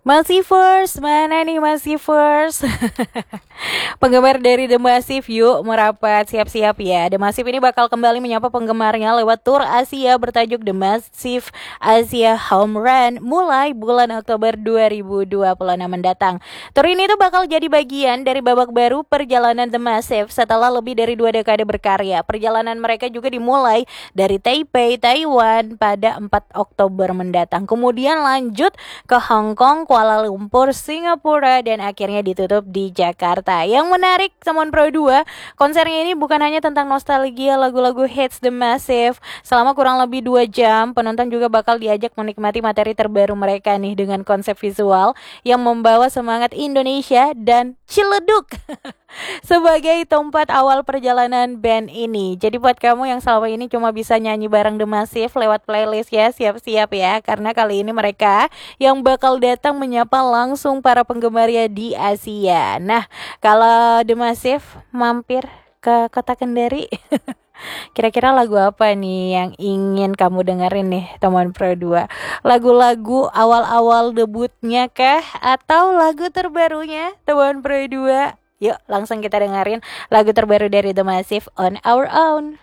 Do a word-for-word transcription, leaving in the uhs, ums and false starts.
Masih first, mana nih masih first? Penggemar dari The Massive yuk merapat, siap-siap ya. The Massive ini bakal kembali menyapa penggemarnya lewat tour Asia bertajuk The Massive Asia Home Run mulai bulan Oktober dua ribu dua puluh enam mendatang. Tour ini tuh bakal jadi bagian dari babak baru perjalanan The Massive setelah lebih dari dua dekade berkarya. Perjalanan mereka juga dimulai dari Taipei, Taiwan pada empat Oktober mendatang. Kemudian lanjut ke Hong Kong, Kuala Lumpur, Singapura, dan akhirnya ditutup di Jakarta. Yang menarik teman Pro dua, konsernya ini bukan hanya tentang nostalgia lagu-lagu hits The Massive. Selama kurang lebih dua jam, penonton juga bakal diajak menikmati materi terbaru mereka nih dengan konsep visual yang membawa semangat Indonesia dan Ciledug sebagai tempat awal perjalanan band ini. Jadi buat kamu yang selama ini cuma bisa nyanyi bareng The Massive lewat playlist ya, siap-siap ya. Karena kali ini mereka yang bakal datang menyapa langsung para penggemarnya di Asia. Nah, kalau The Massive mampir ke kota Kendari, kira-kira lagu apa nih yang ingin kamu dengerin nih teman Pro dua? Lagu-lagu awal-awal debutnya kah? Atau lagu terbarunya teman Pro dua? Yuk langsung kita dengerin lagu terbaru dari The Massive, On Our Own.